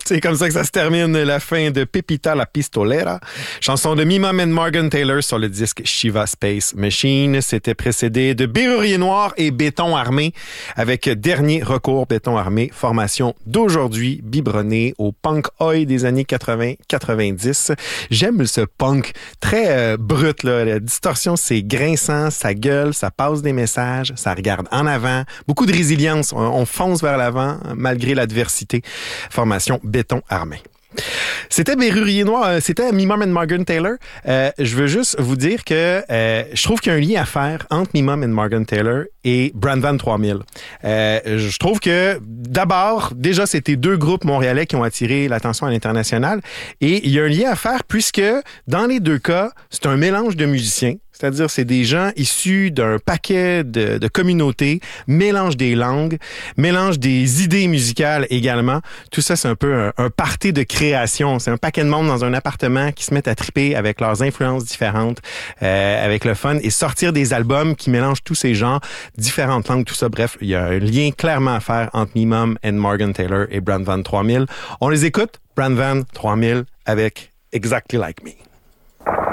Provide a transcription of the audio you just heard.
C'est comme ça que ça se termine, la fin de Pepita la Pistolera, chanson de Mimom and Morgan Taylor sur le disque Shiva Space Machine. C'était précédé de Bérurier Noir et Béton Armé avec Dernier Recours Béton Armé, formation d'aujourd'hui biberonnée au punk oi des années 80-90. J'aime ce punk très brut, là. La distorsion, c'est grinçant, ça gueule, ça passe des messages, ça regarde en avant. Beaucoup de résilience, on fonce vers l'avant malgré l'adversité. Formation Béton Armé. C'était Bérurier Noir, c'était Mimom and Morgan Taylor. Je veux juste vous dire que je trouve qu'il y a un lien à faire entre Mimom and Morgan Taylor et Brandvan 3000. Je trouve que d'abord, déjà, c'était deux groupes montréalais qui ont attiré l'attention à l'international et il y a un lien à faire puisque dans les deux cas, c'est un mélange de musiciens. C'est-à-dire, c'est des gens issus d'un paquet de communautés, mélange des langues, mélange des idées musicales également. Tout ça, c'est un peu un party de création. C'est un paquet de monde dans un appartement qui se met à triper avec leurs influences différentes, avec le fun, et sortir des albums qui mélangent tous ces genres, différentes langues, tout ça. Bref, il y a un lien clairement à faire entre Mimom and Morgan Taylor et Brandvan 3000. On les écoute, Brandvan 3000 avec Exactly Like Me.